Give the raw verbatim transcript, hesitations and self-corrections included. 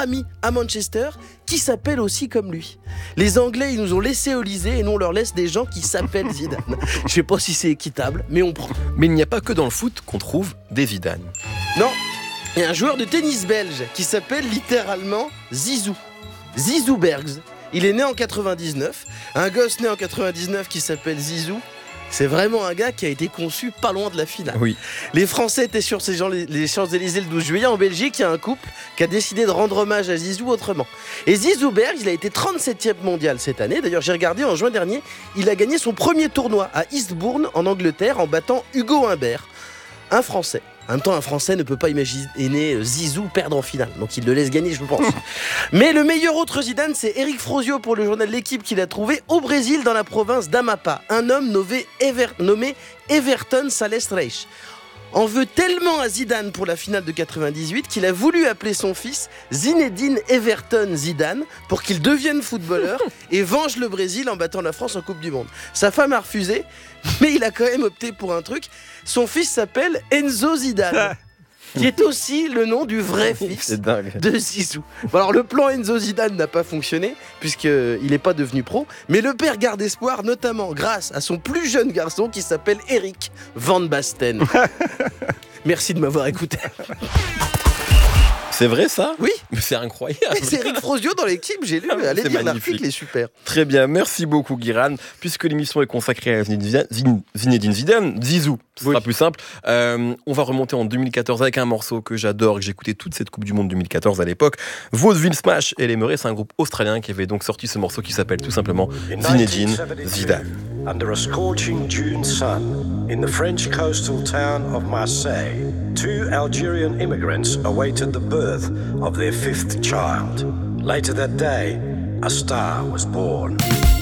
ami à Manchester qui s'appelle aussi comme lui. Les Anglais, ils nous ont laissé au Élysée et nous, on leur laisse des gens qui s'appellent Zidane. Je sais pas si c'est équitable, mais on prend. Mais il n'y a pas que dans le foot qu'on trouve des Zidane. Non, il y a un joueur de tennis belge qui s'appelle littéralement Zizou. Zizou Bergs. Il est né en quatre-vingt-dix-neuf. Un gosse né en quatre-vingt-dix-neuf qui s'appelle Zizou. C'est vraiment un gars qui a été conçu pas loin de la finale. Oui. Les Français étaient sur ces gens, les Champs-Élysées le douze juillet. En Belgique, il y a un couple qui a décidé de rendre hommage à Zizou autrement. Et Zizou Bergs, il a été trente-septième mondial cette année. D'ailleurs, j'ai regardé en juin dernier, il a gagné son premier tournoi à Eastbourne, en Angleterre, en battant Hugo Humbert, un Français. En même temps, un Français ne peut pas imaginer Zizou perdre en finale. Donc il le laisse gagner, je pense. Mais le meilleur autre Zidane, c'est Eric Frosio pour le journal L'Équipe qu'il a trouvé au Brésil, dans la province d'Amapá. Un homme nommé, Ever... nommé Everton Sales Reis en veut tellement à Zidane pour la finale de quatre-vingt-dix-huit qu'il a voulu appeler son fils Zinedine Everton Zidane pour qu'il devienne footballeur et venge le Brésil en battant la France en Coupe du Monde. Sa femme a refusé, mais il a quand même opté pour un truc. Son fils s'appelle Enzo Zidane, qui est aussi le nom du vrai fils de Zizou. Bon, alors le plan Enzo Zidane n'a pas fonctionné puisqu'il n'est pas devenu pro, mais le père garde espoir, notamment grâce à son plus jeune garçon qui s'appelle Eric Van Basten. Merci de m'avoir écouté. C'est vrai ça ? Oui. Mais c'est incroyable. Et c'est Eric Frosio dans L'équipe, j'ai lu. Allez lire l'article, il est super. Très bien, merci beaucoup Guiran. Puisque l'émission est consacrée à Zinedine Zidane, Zizou, ce sera oui. plus simple. Euh, on va remonter en deux mille quatorze avec un morceau que j'adore, que j'écoutais toute cette Coupe du Monde deux mille quatorze à l'époque. Vaudeville Smash et les Murray, c'est un groupe australien qui avait donc sorti ce morceau qui s'appelle tout simplement Zinedine Zidane. Under a scorching June sun, in the French coastal town of Marseille, two Algerian immigrants awaited the birth of their fifth child. Later that day, a star was born.